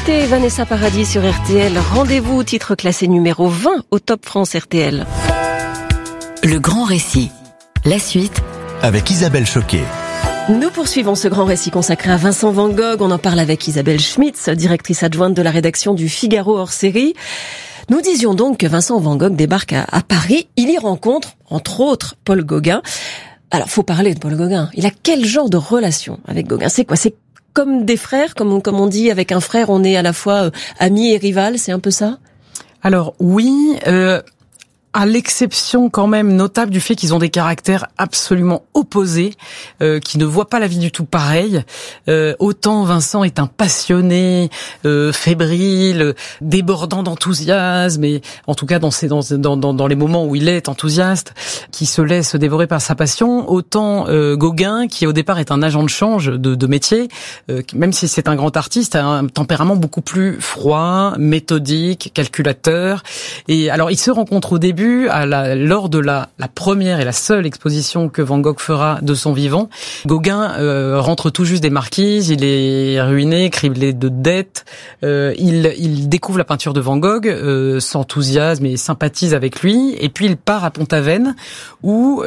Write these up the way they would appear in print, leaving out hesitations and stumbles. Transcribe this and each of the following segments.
écoutez Vanessa Paradis sur RTL. Rendez-vous, titre classé numéro 20 au Top France RTL. Le grand récit. La suite avec Isabelle Choquet. Nous poursuivons ce grand récit consacré à Vincent Van Gogh. On en parle avec Isabelle Schmitz, directrice adjointe de la rédaction du Figaro hors série. Nous disions donc que Vincent Van Gogh débarque à Paris. Il y rencontre, entre autres, Paul Gauguin. Alors, faut parler de Paul Gauguin. Il a quel genre de relation avec Gauguin? C'est quoi? C'est comme des frères, comme on dit, avec un frère, on est à la fois amis et rival, c'est un peu ça? Alors oui, à l'exception quand même notable du fait qu'ils ont des caractères absolument opposés, qui ne voient pas la vie du tout pareil. Autant Vincent est un passionné, fébrile, débordant d'enthousiasme, et en tout cas dans les moments où il est enthousiaste, qui se laisse dévorer par sa passion. Autant Gauguin, qui au départ est un agent de change de métier, même si c'est un grand artiste, a un tempérament beaucoup plus froid, méthodique, calculateur. Et alors ils se rencontrent au début lors de la première et la seule exposition que Van Gogh fera de son vivant. Gauguin rentre tout juste des Marquises, il est ruiné, criblé de dettes. Il découvre la peinture de Van Gogh, s'enthousiasme et sympathise avec lui. Et puis il part à Pont-Aven où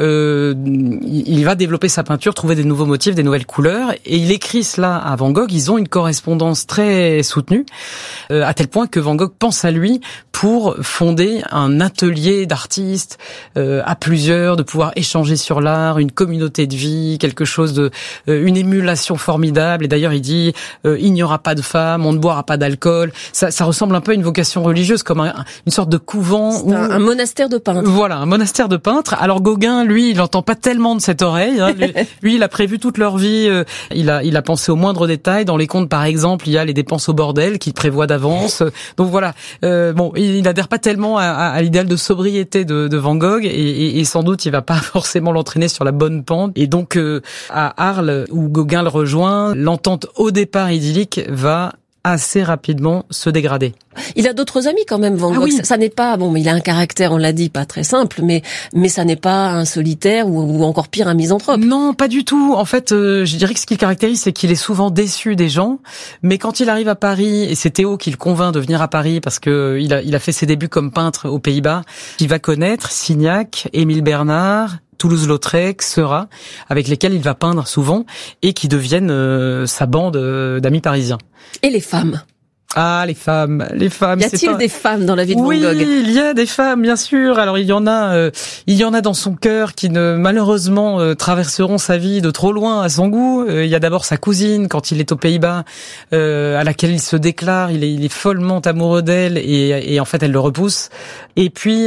il va développer sa peinture, trouver des nouveaux motifs, des nouvelles couleurs. Et il écrit cela à Van Gogh. Ils ont une correspondance très soutenue, à tel point que Van Gogh pense à lui pour fonder un atelier d'artistes à plusieurs, de pouvoir échanger sur l'art, une communauté de vie, quelque chose de une émulation formidable. Et d'ailleurs il dit il n'y aura pas de femmes, on ne boira pas d'alcool. Ça ressemble un peu à une vocation religieuse, comme une sorte de couvent, un monastère de peintres. Voilà, un monastère de peintres. Alors Gauguin, lui, il n'entend pas tellement de cette oreille, hein. Lui, il a prévu toute leur vie, il a pensé aux moindres détails. Dans les comptes, par exemple, il y a les dépenses au bordel qu'il prévoit d'avance. Donc voilà, il n'adhère pas tellement à l'idéal de sobriété de Van Gogh, et sans doute il va pas forcément l'entraîner sur la bonne pente. Et donc à Arles, où Gauguin le rejoint, l'entente au départ idyllique va assez rapidement se dégrader. Il a d'autres amis quand même, Van Gogh. Oui. Ça n'est pas, il a un caractère, on l'a dit, pas très simple, mais ça n'est pas un solitaire ou encore pire, un misanthrope. Non, pas du tout. En fait, je dirais que ce qui le caractérise, c'est qu'il est souvent déçu des gens. Mais quand il arrive à Paris, et c'est Théo qui le convainc de venir à Paris parce que il a fait ses débuts comme peintre aux Pays-Bas, il va connaître Signac, Émile Bernard, Toulouse-Lautrec, Seurat, avec lesquels il va peindre souvent et qui deviennent sa bande d'amis parisiens. Et les femmes? Ah, les femmes. Y a-t-il des femmes dans la vie de Van Gogh? Oui, il y a des femmes, bien sûr. Alors il y en a dans son cœur qui malheureusement traverseront sa vie de trop loin à son goût. Il y a d'abord sa cousine quand il est aux Pays-Bas, à laquelle il se déclare. Il est follement amoureux d'elle et en fait elle le repousse. Et puis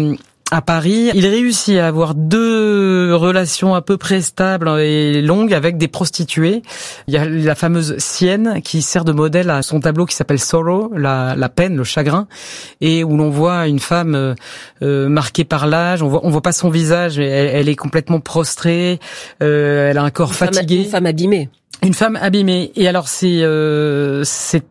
à Paris, il réussit à avoir 2 relations à peu près stables et longues avec des prostituées. Il y a la fameuse Sienne qui sert de modèle à son tableau qui s'appelle Sorrow, la peine, le chagrin, et où l'on voit une femme marquée par l'âge. On voit pas son visage, elle est complètement prostrée, elle a un corps fatigué. Une femme abîmée. Une femme abîmée. Et alors non,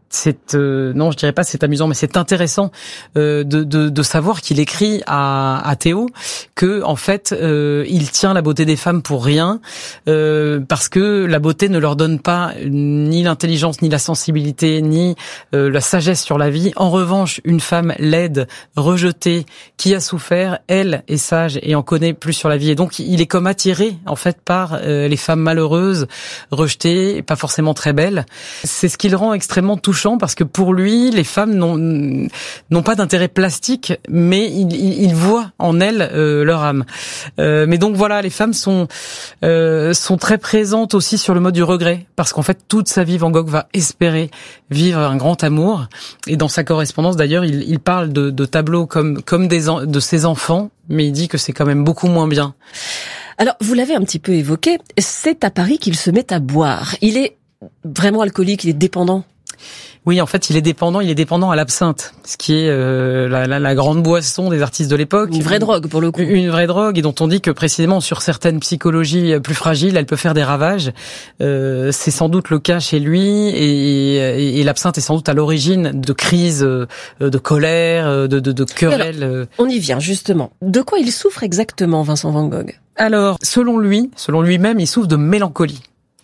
je dirais pas c'est amusant, mais c'est intéressant de savoir qu'il écrit à Théo que en fait il tient la beauté des femmes pour rien, parce que la beauté ne leur donne pas ni l'intelligence, ni la sensibilité, ni la sagesse sur la vie. En revanche, une femme laide, rejetée, qui a souffert, elle est sage et en connaît plus sur la vie. Et donc il est comme attiré en fait par les femmes malheureuses, rejetées, pas forcément très belles. C'est ce qui le rend extrêmement touchant, parce que pour lui, les femmes n'ont pas d'intérêt plastique, mais il voit en elles leur âme. Mais donc voilà, les femmes sont très présentes aussi sur le mode du regret, parce qu'en fait toute sa vie Van Gogh va espérer vivre un grand amour. Et dans sa correspondance d'ailleurs, il parle de tableaux comme de ses enfants, mais il dit que c'est quand même beaucoup moins bien. Alors, vous l'avez un petit peu évoqué, c'est à Paris qu'il se met à boire. Il est vraiment alcoolique, il est dépendant. Oui, en fait, il est dépendant à l'absinthe, ce qui est la grande boisson des artistes de l'époque. Une vraie drogue, pour le coup. Une vraie drogue, et dont on dit que précisément sur certaines psychologies plus fragiles, elle peut faire des ravages. C'est sans doute le cas chez lui, et l'absinthe est sans doute à l'origine de crises, de colère, de querelles. Alors, on y vient, justement. De quoi il souffre exactement, Vincent Van Gogh? Alors, selon lui-même, il souffre de mélancolie.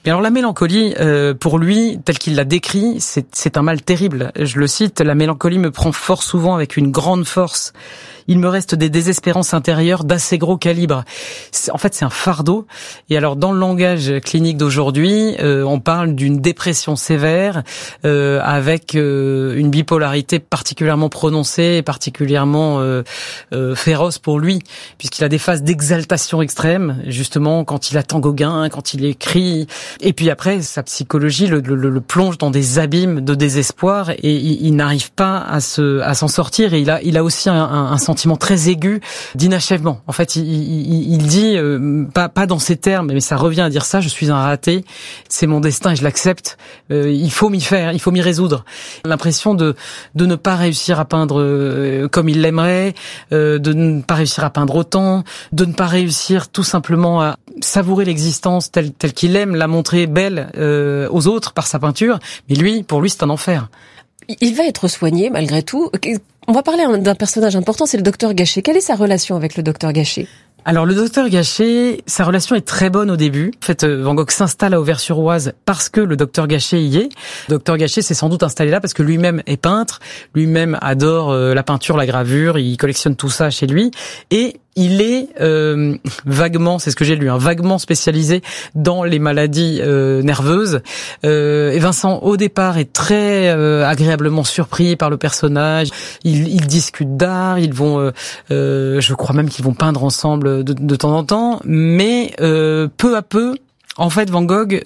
Mais alors la mélancolie, pour lui, tel qu'il l'a décrit, c'est un mal terrible. Je le cite, la mélancolie me prend fort souvent avec une grande force. Il me reste des désespérances intérieures d'assez gros calibre. En fait, c'est un fardeau. Et alors, dans le langage clinique d'aujourd'hui, on parle d'une dépression sévère avec une bipolarité particulièrement prononcée et particulièrement féroce pour lui, puisqu'il a des phases d'exaltation extrême, justement, quand il attend Gauguin, quand il écrit. Et puis après, sa psychologie le plonge dans des abîmes de désespoir et il n'arrive pas à s'en sortir. Et il a aussi un sentiment très aigu d'inachèvement. En fait, il dit, pas dans ces termes, mais ça revient à dire ça, je suis un raté, c'est mon destin et je l'accepte, il faut m'y faire, il faut m'y résoudre. L'impression de ne pas réussir à peindre comme il l'aimerait, de ne pas réussir à peindre autant, de ne pas réussir tout simplement à savourer l'existence telle qu'il aime, la montrer belle aux autres par sa peinture, mais pour lui, c'est un enfer. Il va être soigné malgré tout. On va parler d'un personnage important, c'est le docteur Gachet. Quelle est sa relation avec le docteur Gachet ? Alors le docteur Gachet, sa relation est très bonne au début. En fait, Van Gogh s'installe à Auvers-sur-Oise parce que le docteur Gachet y est. Le docteur Gachet s'est sans doute installé là parce que lui-même est peintre, lui-même adore la peinture, la gravure, il collectionne tout ça chez lui et il est vaguement, c'est ce que j'ai lu, vaguement spécialisé dans les maladies nerveuses. Et Vincent, au départ, est très agréablement surpris par le personnage. Ils discutent d'art, ils vont, je crois même qu'ils vont peindre ensemble de temps en temps, mais peu à peu. En fait, Van Gogh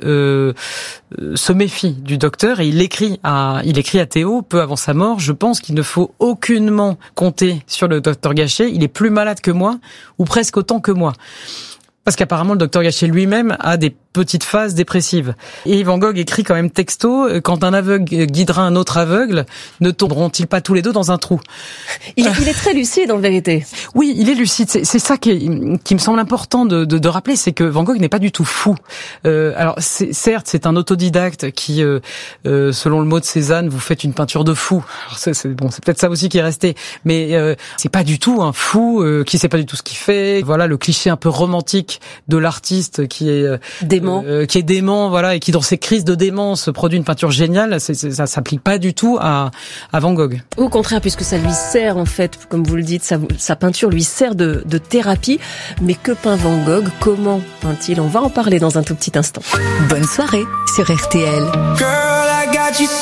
se méfie du docteur et il écrit à Théo peu avant sa mort. Je pense qu'il ne faut aucunement compter sur le docteur Gachet. Il est plus malade que moi ou presque autant que moi. Parce qu'apparemment, le docteur Gachet lui-même a des petites phases dépressives. Et Van Gogh écrit quand même texto, quand un aveugle guidera un autre aveugle, ne tomberont-ils pas tous les deux dans un trou ? Il est très lucide en vérité. Oui, il est lucide. C'est ça qui me semble important de rappeler, c'est que Van Gogh n'est pas du tout fou. Alors certes, c'est un autodidacte qui, selon le mot de Cézanne, vous faites une peinture de fou. Alors c'est peut-être ça aussi qui est resté. Mais c'est pas du tout un fou qui sait pas du tout ce qu'il fait. Voilà le cliché un peu romantique de l'artiste qui est dément, voilà, et qui dans ses crises de démence produit une peinture géniale. Ça s'applique pas du tout à Van Gogh. Au contraire, puisque ça lui sert en fait, comme vous le dites, sa peinture lui sert de thérapie. Mais que peint Van Gogh ? Comment peint-il ? On va en parler dans un tout petit instant. Bonne soirée sur RTL. Girl, I got you so.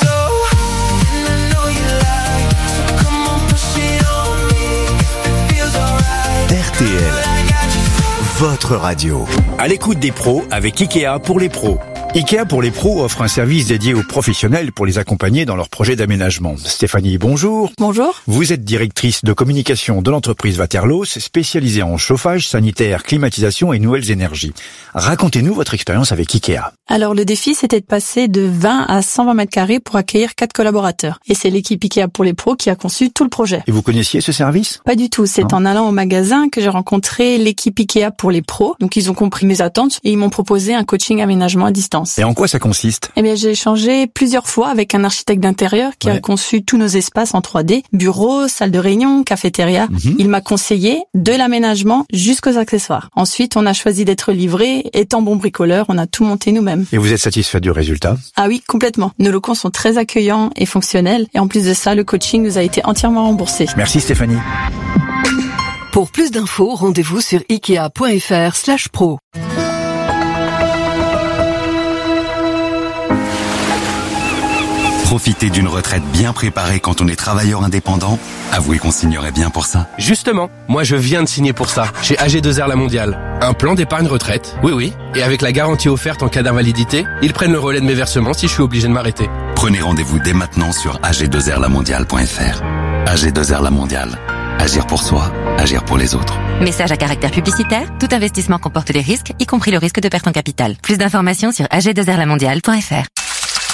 RTL, votre radio. À l'écoute des pros avec Ikea pour les pros. Ikea pour les pros offre un service dédié aux professionnels pour les accompagner dans leurs projets d'aménagement. Stéphanie, bonjour. Bonjour. Vous êtes directrice de communication de l'entreprise Waterlos, spécialisée en chauffage, sanitaire, climatisation et nouvelles énergies. Racontez-nous votre expérience avec Ikea. Alors le défi, c'était de passer de 20 à 120 mètres carrés pour accueillir 4 collaborateurs. Et c'est l'équipe Ikea pour les pros qui a conçu tout le projet. Et vous connaissiez ce service ? Pas du tout. C'est en allant au magasin que j'ai rencontré l'équipe Ikea pour les pros. Donc ils ont compris mes attentes et ils m'ont proposé un coaching aménagement à distance. Et en quoi ça consiste ? Eh bien, j'ai échangé plusieurs fois avec un architecte d'intérieur qui a conçu tous nos espaces en 3D, bureaux, salle de réunion, cafétéria. Il m'a conseillé de l'aménagement jusqu'aux accessoires. Ensuite, on a choisi d'être livré. Étant bon bricoleur, on a tout monté nous-mêmes. Et vous êtes satisfait du résultat ? Ah oui, complètement. Nos locaux sont très accueillants et fonctionnels. Et en plus de ça, le coaching nous a été entièrement remboursé. Merci Stéphanie. Pour plus d'infos, rendez-vous sur ikea.fr/pro. Profiter d'une retraite bien préparée quand on est travailleur indépendant, avouez qu'on signerait bien pour ça. Justement, moi je viens de signer pour ça, chez AG2R La Mondiale. Un plan d'épargne retraite, oui, et avec la garantie offerte en cas d'invalidité, ils prennent le relais de mes versements si je suis obligé de m'arrêter. Prenez rendez-vous dès maintenant sur ag2rlamondiale.fr. AG2R La Mondiale. Agir pour soi, agir pour les autres. Message à caractère publicitaire, tout investissement comporte des risques, y compris le risque de perte en capital. Plus d'informations sur ag2rlamondiale.fr.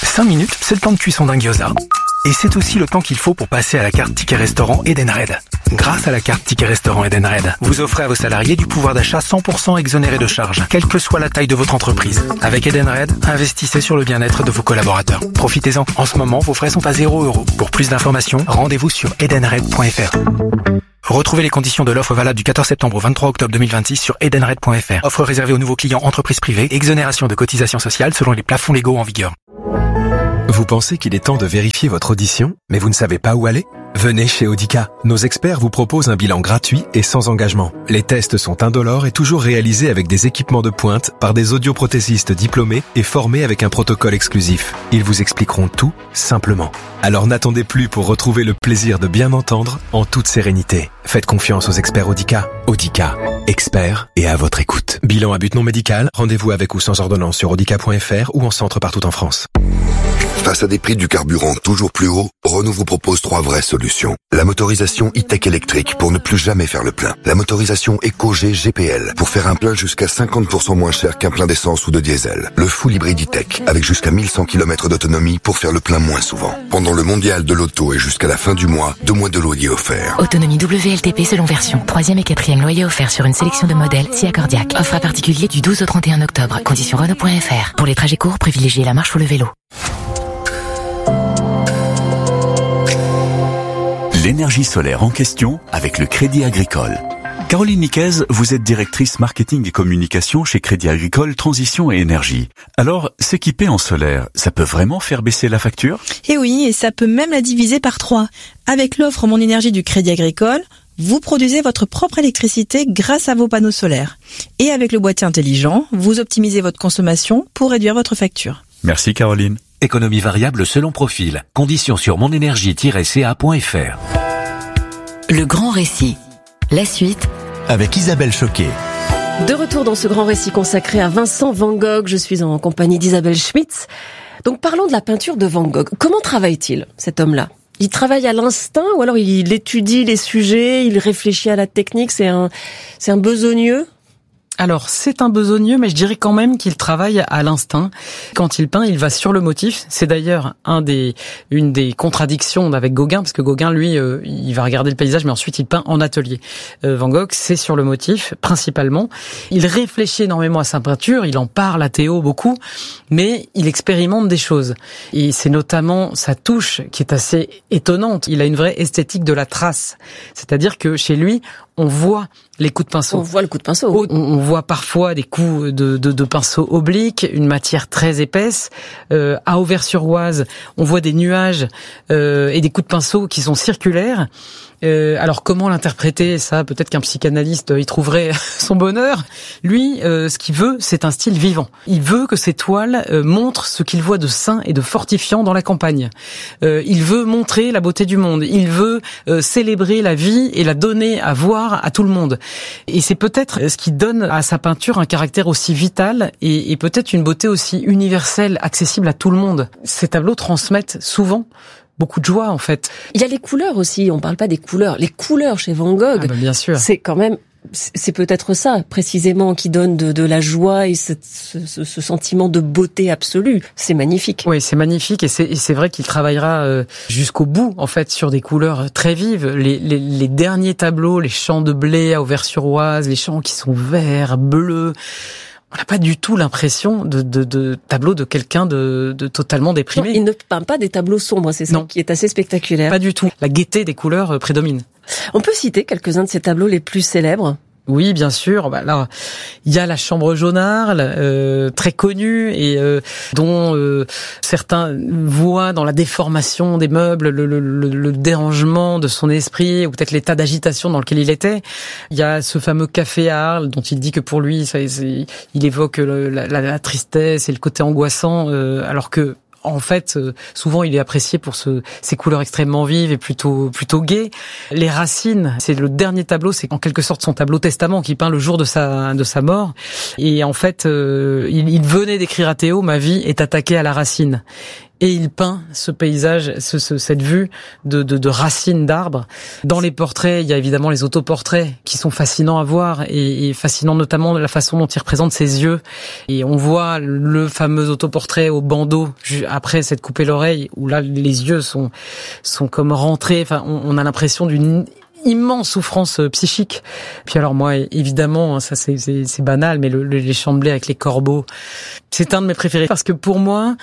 5 minutes, c'est le temps de cuisson d'un gyoza. Et c'est aussi le temps qu'il faut pour passer à la carte Ticket Restaurant Edenred. Grâce à la carte Ticket Restaurant Edenred, vous offrez à vos salariés du pouvoir d'achat 100% exonéré de charges, quelle que soit la taille de votre entreprise. Avec Edenred, investissez sur le bien-être de vos collaborateurs. Profitez-en. En ce moment, vos frais sont à 0 €. Pour plus d'informations, rendez-vous sur edenred.fr. Retrouvez les conditions de l'offre valable du 14 septembre au 23 octobre 2026 sur edenred.fr. Offre réservée aux nouveaux clients entreprises privées. Exonération de cotisations sociales selon les plafonds légaux en vigueur. Vous pensez qu'il est temps de vérifier votre audition, mais vous ne savez pas où aller ? Venez chez Audica. Nos experts vous proposent un bilan gratuit et sans engagement. Les tests sont indolores et toujours réalisés avec des équipements de pointe par des audioprothésistes diplômés et formés avec un protocole exclusif. Ils vous expliqueront tout simplement. Alors n'attendez plus pour retrouver le plaisir de bien entendre en toute sérénité. Faites confiance aux experts Audica. Audica, experts et à votre écoute. Bilan à but non médical, rendez-vous avec ou sans ordonnance sur audica.fr ou en centre partout en France. Face à des prix du carburant toujours plus hauts, Renault vous propose 3 vraies solutions. La motorisation e-tech électrique pour ne plus jamais faire le plein. La motorisation EcoG GPL pour faire un plein jusqu'à 50% moins cher qu'un plein d'essence ou de diesel. Le full hybride e-tech avec jusqu'à 1100 km d'autonomie pour faire le plein moins souvent. Pendant le mondial de l'auto et jusqu'à la fin du mois, 2 mois de loyer offerts. Autonomie WLTP selon version. 3e et 4e loyer offert sur une sélection de modèles si accordiaque. Offre à particulier du 12 au 31 octobre. Conditions Renault.fr. Pour les trajets courts, privilégiez la marche ou le vélo. L'énergie solaire en question avec le Crédit Agricole. Caroline Niquez, vous êtes directrice marketing et communication chez Crédit Agricole Transition et Énergie. Alors, s'équiper en solaire, ça peut vraiment faire baisser la facture ? Eh oui, et ça peut même la diviser par 3. Avec l'offre Mon Énergie du Crédit Agricole, vous produisez votre propre électricité grâce à vos panneaux solaires. Et avec le boîtier intelligent, vous optimisez votre consommation pour réduire votre facture. Merci Caroline. Économie variable selon profil. Conditions sur monenergie-ca.fr. Le grand récit. La suite avec Isabelle Choquet. De retour dans ce grand récit consacré à Vincent Van Gogh, je suis en compagnie d'Isabelle Schmitz. Donc parlons de la peinture de Van Gogh. Comment travaille-t-il, cet homme-là ? Il travaille à l'instinct ou alors il étudie les sujets, il réfléchit à la technique, c'est un besogneux ? Alors, c'est un besogneux, mais je dirais quand même qu'il travaille à l'instinct. Quand il peint, il va sur le motif. C'est d'ailleurs une des contradictions avec Gauguin, parce que Gauguin, lui, il va regarder le paysage, mais ensuite il peint en atelier. Van Gogh, c'est sur le motif, principalement. Il réfléchit énormément à sa peinture, il en parle à Théo beaucoup, mais il expérimente des choses. Et c'est notamment sa touche qui est assez étonnante. Il a une vraie esthétique de la trace. C'est-à-dire que chez lui, on voit les coups de pinceau. On voit le coup de pinceau. On voit parfois des coups de pinceau obliques, une matière très épaisse. À Auvers-sur-Oise, on voit des nuages et des coups de pinceau qui sont circulaires. Alors comment l'interpréter ? Ça, peut-être qu'un psychanalyste y trouverait son bonheur. Lui, ce qu'il veut, c'est un style vivant. Il veut que ses toiles montrent ce qu'il voit de sain et de fortifiant dans la campagne. Il veut montrer la beauté du monde. Il veut célébrer la vie et la donner à voir à tout le monde. Et c'est peut-être ce qui donne à sa peinture un caractère aussi vital et peut-être une beauté aussi universelle, accessible à tout le monde. Ces tableaux transmettent souvent beaucoup de joie, en fait. Il y a les couleurs aussi, on parle pas des couleurs. Les couleurs chez Van Gogh, bien sûr. C'est quand même, c'est peut-être ça, précisément, qui donne de la joie et ce sentiment de beauté absolue. C'est magnifique. Oui, c'est magnifique et c'est vrai qu'il travaillera jusqu'au bout, en fait, sur des couleurs très vives. Les derniers tableaux, les champs de blé à Auvers-sur-Oise, les champs qui sont verts, bleus, on n'a pas du tout l'impression de tableau de quelqu'un de totalement déprimé. Non, il ne peint pas des tableaux sombres, c'est ça qui est assez spectaculaire. Pas du tout. La gaieté des couleurs prédomine. On peut citer quelques-uns de ces tableaux les plus célèbres. Oui, bien sûr. Là, il y a la chambre Jaunarle, très connue et dont certains voient dans la déformation des meubles le dérangement de son esprit ou peut-être l'état d'agitation dans lequel il était. Il y a ce fameux café à Arles dont il dit que pour lui, il évoque la tristesse et le côté angoissant, alors que en fait, souvent, il est apprécié pour ses couleurs extrêmement vives et plutôt gaies. Les Racines, c'est le dernier tableau, c'est en quelque sorte son tableau testament qu'il peint le jour de sa mort. Et en fait, il venait d'écrire à Théo, ma vie est attaquée à la racine. et il peint ce paysage, cette vue de racines d'arbres. Dans les portraits, il y a évidemment les autoportraits qui sont fascinants à voir et fascinants notamment de la façon dont il représente ses yeux. Et on voit le fameux autoportrait au bandeau après s'être coupé l'oreille, où là les yeux sont comme rentrés. Enfin, on a l'impression d'une immense souffrance psychique. Puis alors moi, évidemment, ça c'est banal, mais les Champs-de-Blé avec les corbeaux, c'est un de mes préférés parce que pour moi,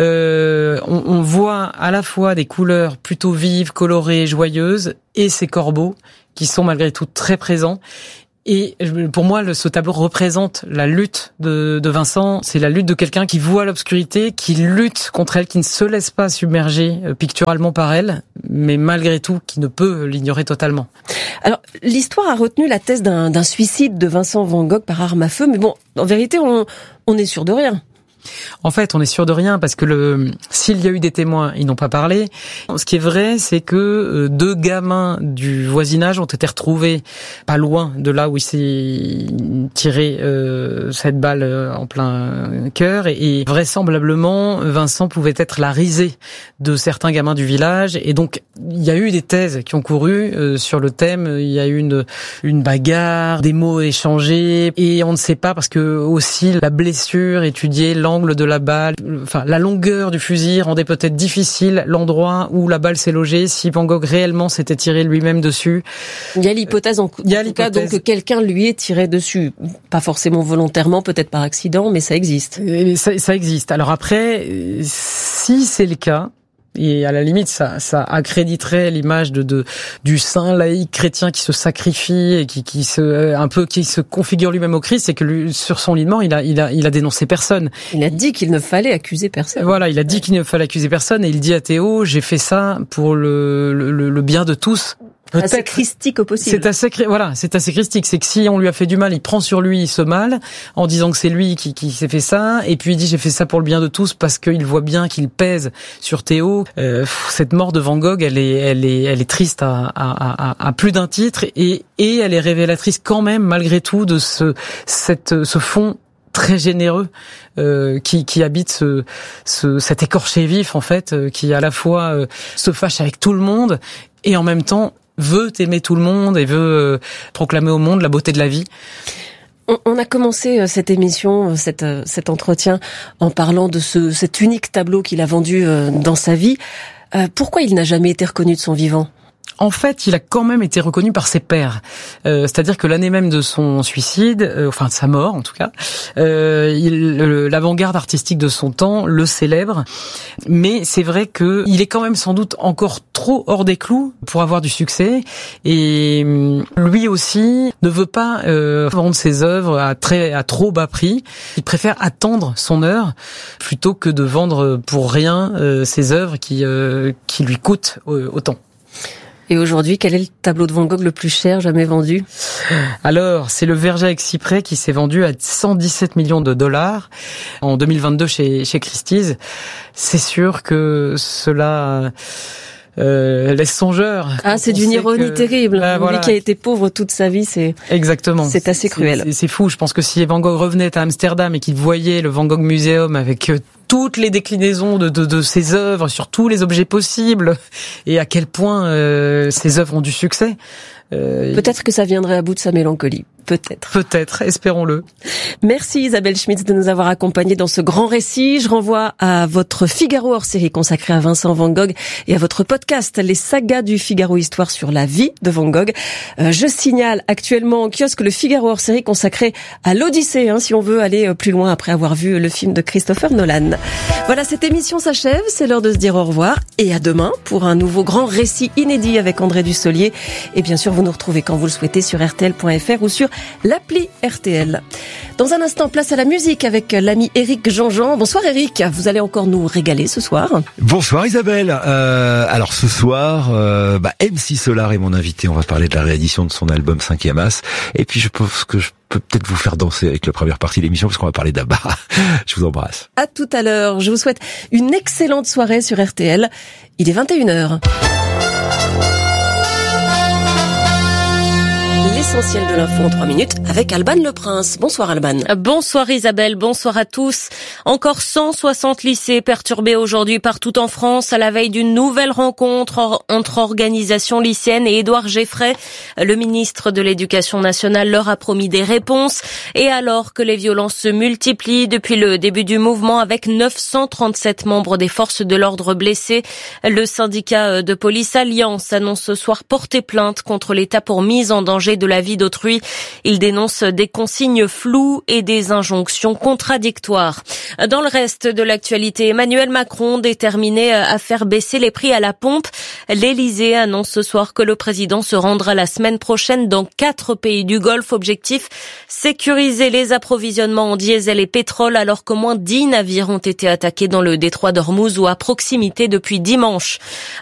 on voit à la fois des couleurs plutôt vives, colorées, joyeuses, et ces corbeaux qui sont malgré tout très présents. Et pour moi, ce tableau représente la lutte de Vincent. C'est la lutte de quelqu'un qui voit l'obscurité, qui lutte contre elle, qui ne se laisse pas submerger picturalement par elle, mais malgré tout, qui ne peut l'ignorer totalement. Alors, l'histoire a retenu la thèse d'un suicide de Vincent Van Gogh par arme à feu, mais bon, en vérité, on est sûr de rien. En fait, on est sûr de rien parce que s'il y a eu des témoins, ils n'ont pas parlé. Ce qui est vrai, c'est que 2 gamins du voisinage ont été retrouvés pas loin de là où il s'est tiré cette balle en plein cœur. Et vraisemblablement, Vincent pouvait être la risée de certains gamins du village. Et donc, il y a eu des thèses qui ont couru sur le thème. Il y a eu une bagarre, des mots échangés. Et on ne sait pas parce que aussi la blessure étudiée, l'angle de la balle, enfin la longueur du fusil rendait peut-être difficile l'endroit où la balle s'est logée, si Van Gogh réellement s'était tiré lui-même dessus. Il y a l'hypothèse en tout cas donc que quelqu'un lui est tiré dessus, pas forcément volontairement, peut-être par accident, mais ça existe. Ça existe. Alors après, si c'est le cas, et à la limite, ça accréditerait l'image du saint laïc chrétien qui se sacrifie et qui se configure lui-même au Christ, c'est que lui, sur son linement, il a dénoncé personne. Il a dit qu'il ne fallait accuser personne. Voilà, il a dit qu'il ne fallait accuser personne et il dit à Théo, j'ai fait ça pour le bien de tous. Peut-être. Assez christique au possible. C'est assez christique. C'est que si on lui a fait du mal, il prend sur lui ce mal en disant que c'est lui qui s'est fait ça. Et puis il dit j'ai fait ça pour le bien de tous parce qu'il voit bien qu'il pèse sur Théo. Cette mort de Van Gogh, elle est triste à plus d'un titre et elle est révélatrice quand même malgré tout de ce fond très généreux qui habite cet écorché vif en fait, qui à la fois se fâche avec tout le monde et en même temps veut aimer tout le monde et veut proclamer au monde la beauté de la vie. On a commencé cette émission, cet entretien, en parlant de cet unique tableau qu'il a vendu dans sa vie. Pourquoi il n'a jamais été reconnu de son vivant ? En fait, il a quand même été reconnu par ses pairs. C'est-à-dire que l'année même de son suicide, enfin de sa mort en tout cas, l'avant-garde artistique de son temps le célèbre. Mais c'est vrai que il est quand même sans doute encore trop hors des clous pour avoir du succès. Et lui aussi ne veut pas vendre ses œuvres à trop bas prix. Il préfère attendre son heure plutôt que de vendre pour rien ses œuvres qui lui coûtent autant. Et aujourd'hui, quel est le tableau de Van Gogh le plus cher jamais vendu ? Alors, c'est le Verger avec cyprès qui s'est vendu à 117 millions de dollars en 2022 chez Christie's. C'est sûr que cela laisse songeur. Ah, c'est d'une ironie terrible. Lui qui a été pauvre toute sa vie, exactement. C'est assez cruel. C'est fou. Je pense que si Van Gogh revenait à Amsterdam et qu'il voyait le Van Gogh Museum avec toutes les déclinaisons de ses œuvres sur tous les objets possibles et à quel point ses œuvres ont du succès. Peut-être que ça viendrait à bout de sa mélancolie. Peut-être, espérons-le. Merci Isabelle Schmitz de nous avoir accompagnés dans ce grand récit. Je renvoie à votre Figaro hors-série consacré à Vincent Van Gogh et à votre podcast Les Sagas du Figaro, histoire sur la vie de Van Gogh. Je signale actuellement en kiosque le Figaro hors-série consacré à l'Odyssée, si on veut aller plus loin après avoir vu le film de Christopher Nolan. Voilà, cette émission s'achève, c'est l'heure de se dire au revoir et à demain pour un nouveau grand récit inédit avec André Dussolier. Et bien sûr, vous nous retrouvez quand vous le souhaitez sur rtl.fr ou sur l'appli RTL. Dans un instant, place à la musique avec l'ami Éric Jean-Jean. Bonsoir Éric, vous allez encore nous régaler ce soir. Bonsoir Isabelle. Alors ce soir, MC Solar est mon invité. On va parler de la réédition de son album 5e As. Et puis je pense que je peux peut-être vous faire danser avec la première partie de l'émission parce qu'on va parler d'Abba. Je vous embrasse. À tout à l'heure. Je vous souhaite une excellente soirée sur RTL. Il est 21h. Les l'essentiel de l'info en 3 minutes avec Alban Le Prince. Bonsoir Alban. Bonsoir Isabelle, bonsoir à tous. Encore 160 lycées perturbés aujourd'hui partout en France à la veille d'une nouvelle rencontre entre organisations lycéennes et Édouard Geffray. Le ministre de l'Éducation nationale leur a promis des réponses. Et alors que les violences se multiplient depuis le début du mouvement avec 937 membres des forces de l'ordre blessés, le syndicat de police Alliance annonce ce soir porter plainte contre l'État pour mise en danger de la vie d'autrui. Il dénonce des consignes floues et des injonctions contradictoires. Dans le reste de l'actualité, Emmanuel Macron déterminé à faire baisser les prix à la pompe. L'Élysée annonce ce soir que le président se rendra la semaine prochaine dans 4 pays du Golfe. Objectif, sécuriser les approvisionnements en diesel et pétrole alors qu'au moins 10 navires ont été attaqués dans le détroit d'Ormuz ou à proximité depuis dimanche.